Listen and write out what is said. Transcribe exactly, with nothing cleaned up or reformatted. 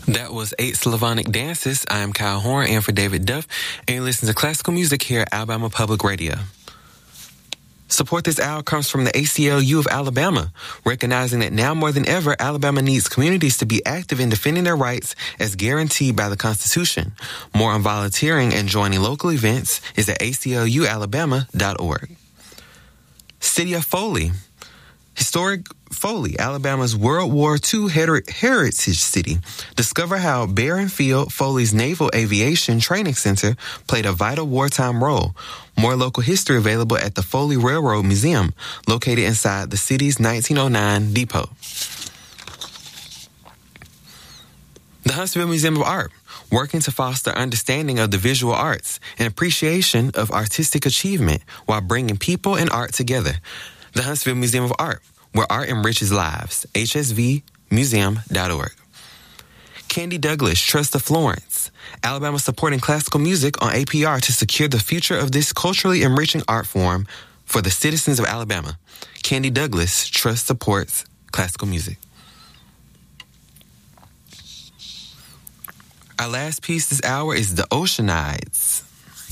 That was eight Slavonic dances. I am Kyle Horn, and for David Duff, and you listen to classical music here at Alabama Public Radio. Support this hour comes from the A C L U of Alabama, recognizing that now more than ever, Alabama needs communities to be active in defending their rights as guaranteed by the Constitution. More on volunteering and joining local events is at a c l u alabama dot org. City of Foley. Historic Foley, Alabama's World War Two her- heritage city. Discover how Barron Field, Foley's Naval Aviation Training Center, played a vital wartime role. More local history available at the Foley Railroad Museum, located inside the city's nineteen oh nine depot. The Huntsville Museum of Art, working to foster understanding of the visual arts and appreciation of artistic achievement while bringing people and art together. The Huntsville Museum of Art, where art enriches lives. h s v museum dot org. Candy Douglas, Trust of Florence. Alabama supporting classical music on A P R to secure the future of this culturally enriching art form for the citizens of Alabama. Candy Douglas, Trust supports classical music. Our last piece this hour is The Oceanides.